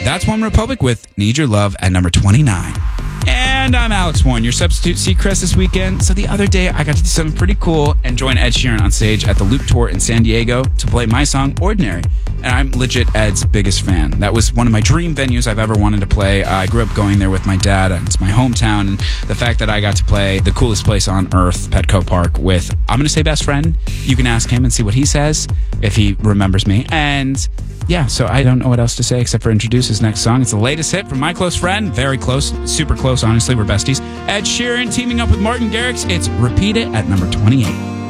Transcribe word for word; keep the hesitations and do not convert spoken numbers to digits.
That's One Republic with Need Your Love at number twenty-nine. And I'm Alex Warren, your substitute Seacrest this weekend. So the other day, I got to do something pretty cool and join Ed Sheeran on stage at the Loop Tour in San Diego to play my song, Ordinary. And I'm legit Ed's biggest fan. That was one of my dream venues I've ever wanted to play. I grew up going there with my dad, and it's my hometown. And the fact that I got to play the coolest place on earth, Petco Park, with, I'm going to say best friend. You can ask him and see what he says, if he remembers me. And yeah, so I don't know what else to say except for introduce his next song. It's the latest hit from my close friend. Very close, super close, honestly. We're besties. Ed Sheeran teaming up with Martin Garrix. It's Repeat It at number twenty-eight.